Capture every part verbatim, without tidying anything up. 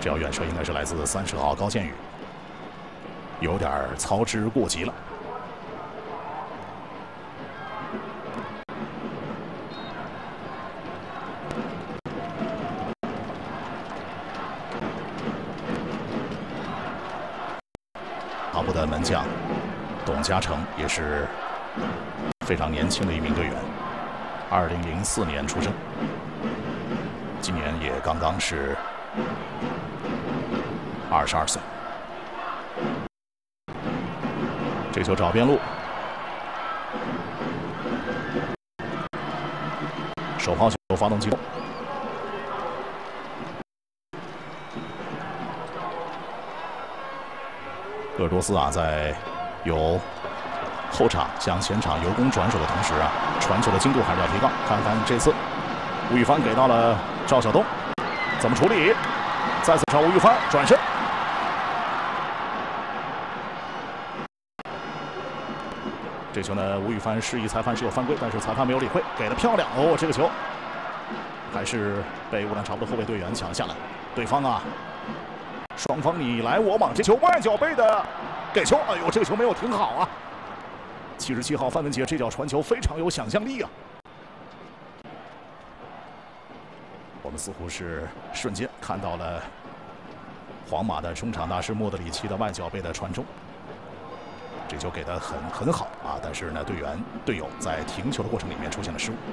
这脚远射应该是来自三十号高建宇，有点操之过急了。阿布的门将董嘉诚也是非常年轻的一名队员，二零零四年出生，今年也刚刚是二十二岁。这球找边路，手抛球发动机动。鄂尔多斯啊，在有后场向前场由攻转守的同时啊，传球的精度还是要提高。看看这次吴宇凡给到了赵晓东，怎么处理？再次朝吴宇凡转身，这球呢，吴宇凡示意裁判是有犯规，但是裁判没有理会，给得漂亮哦。这个球还是被乌兰察布的后卫队员抢了下来，对方啊。双方你来我往，这球外脚背的给球，哎呦，这个球没有停好啊！七十七号范文杰这脚传球非常有想象力啊！我们似乎是瞬间看到了皇马的中场大师莫德里奇的外脚背的传中，这球给的很很好啊！但是呢，队员队友在停球的过程里面出现了失误。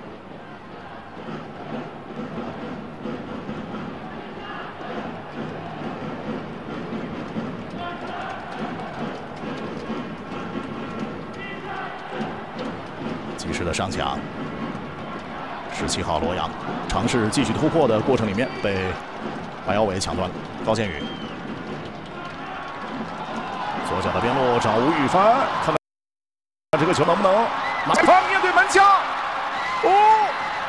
及时的上抢，十七号罗阳尝试继续突破的过程里面被白耀伟抢断了。高建宇左脚的边路找吴宇凡，看看这个球能不能拿方面对门将。哦，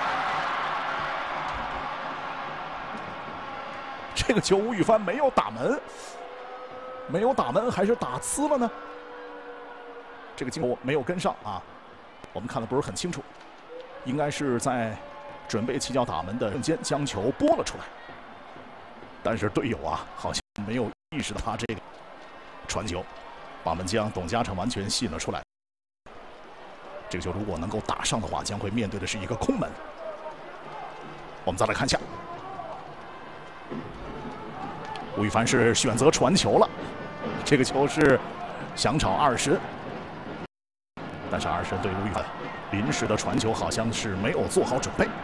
这个球吴宇凡没有打门，没有打门还是打呲了呢？这个镜头没有跟上啊。我们看的不是很清楚，应该是在准备起脚打门的瞬间将球拨了出来，但是队友啊好像没有意识到他这个传球，把门将董嘉诚完全吸引了出来。这个球如果能够打上的话，将会面对的是一个空门。我们再来看一下，吴宇凡是选择传球了，这个球是想炒二神。但是二神对吴宇凡临时的传球好像是没有做好准备。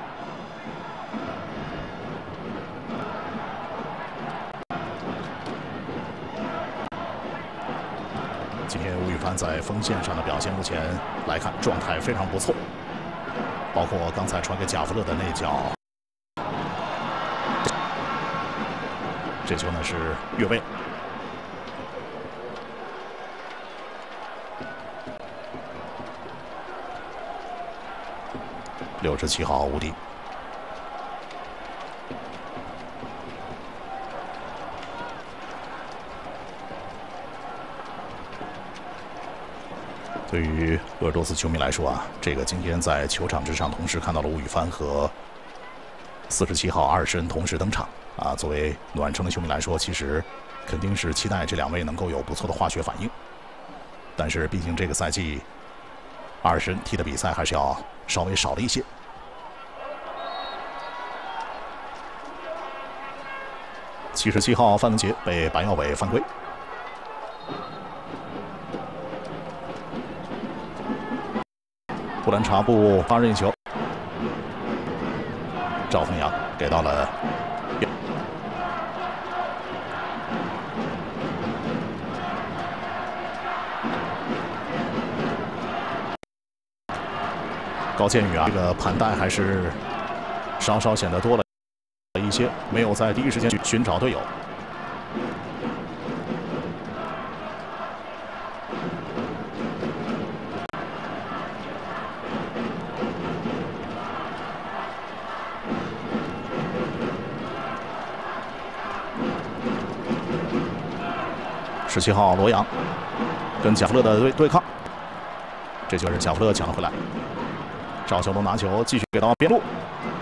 今天吴宇凡在锋线上的表现，目前来看状态非常不错，包括刚才传给贾弗勒的那脚，这球呢是越位。六十七号吴迪，对于鄂尔多斯球迷来说啊，这个今天在球场之上同时看到了吴宇凡和四十七号阿尔什恩同时登场啊，作为暖城的球迷来说，其实肯定是期待这两位能够有不错的化学反应。但是毕竟这个赛季阿尔什恩踢的比赛还是要稍微少了一些。七十七号范文杰被白耀伟犯规。乌兰察布发任意球，赵宏阳给到了高建宇啊，这个盘带还是稍稍显得多了一些，没有在第一时间去寻找队友。十七号罗阳跟贾弗勒的对对抗，这就是贾弗勒抢了回来。赵晓东拿球继续给到边路，